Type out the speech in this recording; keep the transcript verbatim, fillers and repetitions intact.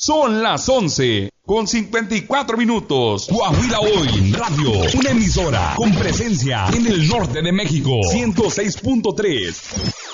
Son las once con cincuenta y cuatro minutos. Coahuila Hoy Radio, una emisora con presencia en el norte de México. ciento seis punto tres.